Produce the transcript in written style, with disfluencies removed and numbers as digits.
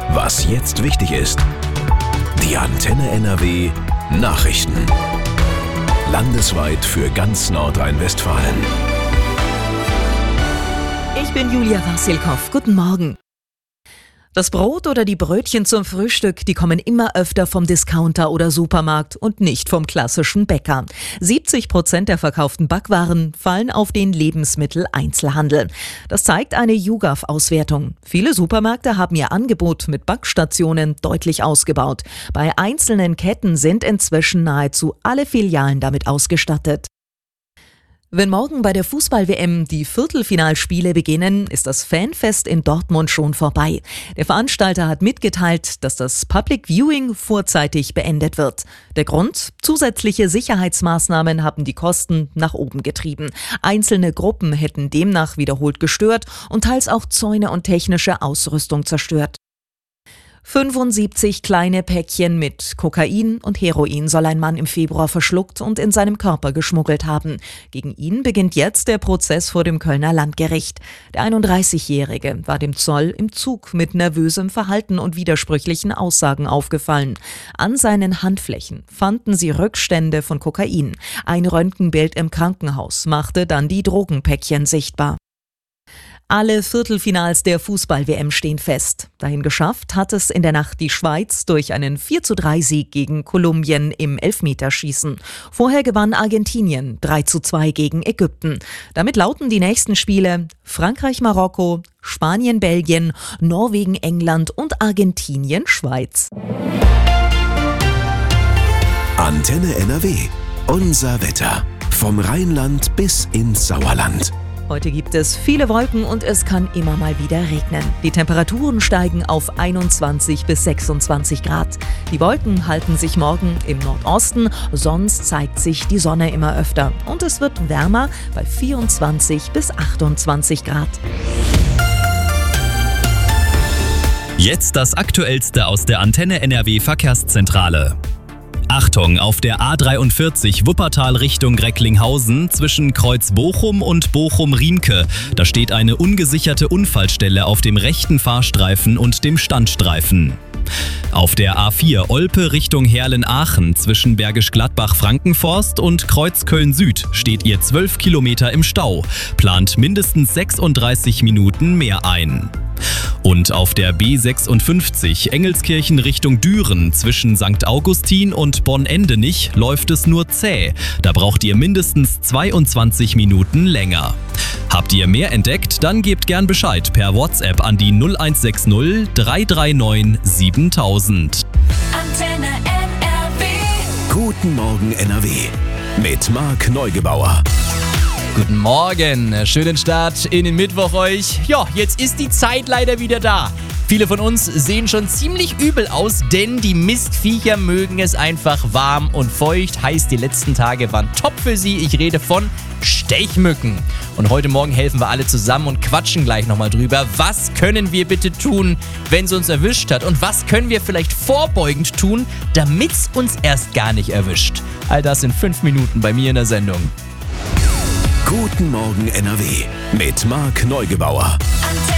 Was jetzt wichtig ist. Die Antenne NRW Nachrichten. Landesweit für ganz Nordrhein-Westfalen. Ich bin Julia Wasilkow. Guten Morgen. Das Brot oder die Brötchen zum Frühstück, die kommen immer öfter vom Discounter oder Supermarkt und nicht vom klassischen Bäcker. 70% der verkauften Backwaren fallen auf den Lebensmitteleinzelhandel. Das zeigt eine YouGov-Auswertung. Viele Supermärkte haben ihr Angebot mit Backstationen deutlich ausgebaut. Bei einzelnen Ketten sind inzwischen nahezu alle Filialen damit ausgestattet. Wenn morgen bei der Fußball-WM die Viertelfinalspiele beginnen, ist das Fanfest in Dortmund schon vorbei. Der Veranstalter hat mitgeteilt, dass das Public Viewing vorzeitig beendet wird. Der Grund? Zusätzliche Sicherheitsmaßnahmen haben die Kosten nach oben getrieben. Einzelne Gruppen hätten demnach wiederholt gestört und teils auch Zäune und technische Ausrüstung zerstört. 75 kleine Päckchen mit Kokain und Heroin soll ein Mann im Februar verschluckt und in seinem Körper geschmuggelt haben. Gegen ihn beginnt jetzt der Prozess vor dem Kölner Landgericht. Der 31-Jährige war dem Zoll im Zug mit nervösem Verhalten und widersprüchlichen Aussagen aufgefallen. An seinen Handflächen fanden sie Rückstände von Kokain. Ein Röntgenbild im Krankenhaus machte dann die Drogenpäckchen sichtbar. Alle Viertelfinals der Fußball-WM stehen fest. Dahin geschafft hat es in der Nacht die Schweiz durch einen 4:3-Sieg gegen Kolumbien im Elfmeterschießen. Vorher gewann Argentinien 3:2 gegen Ägypten. Damit lauten die nächsten Spiele Frankreich-Marokko, Spanien-Belgien, Norwegen-England und Argentinien-Schweiz. Antenne NRW. Unser Wetter. Vom Rheinland bis ins Sauerland. Heute gibt es viele Wolken und es kann immer mal wieder regnen. Die Temperaturen steigen auf 21 bis 26 Grad. Die Wolken halten sich morgen im Nordosten, sonst zeigt sich die Sonne immer öfter. Und es wird wärmer bei 24 bis 28 Grad. Jetzt das Aktuellste aus der Antenne NRW Verkehrszentrale. Achtung, auf der A43 Wuppertal Richtung Recklinghausen zwischen Kreuz Bochum und Bochum-Riemke. Da steht eine ungesicherte Unfallstelle auf dem rechten Fahrstreifen und dem Standstreifen. Auf der A4 Olpe Richtung Herlen-Aachen zwischen Bergisch Gladbach-Frankenforst und Kreuz Köln-Süd steht ihr 12 Kilometer im Stau. Plant mindestens 36 Minuten mehr ein. Und auf der B56 Engelskirchen Richtung Düren zwischen St. Augustin und Bonn-Endenich läuft es nur zäh. Da braucht ihr mindestens 22 Minuten länger. Habt ihr mehr entdeckt? Dann gebt gern Bescheid per WhatsApp an die 0160 339 7000. Antenne NRW. Guten Morgen NRW. Mit Marc Neugebauer. Guten Morgen, schönen Start in den Mittwoch euch. Ja, jetzt ist die Zeit leider wieder da. Viele von uns sehen schon ziemlich übel aus, denn die Mistviecher mögen es einfach warm und feucht. Heißt, die letzten Tage waren top für sie. Ich rede von Stechmücken. Und heute Morgen helfen wir alle zusammen und quatschen gleich nochmal drüber. Was können wir bitte tun, wenn es uns erwischt hat? Und was können wir vielleicht vorbeugend tun, damit es uns erst gar nicht erwischt? All das in 5 Minuten bei mir in der Sendung. Guten Morgen NRW mit Marc Neugebauer.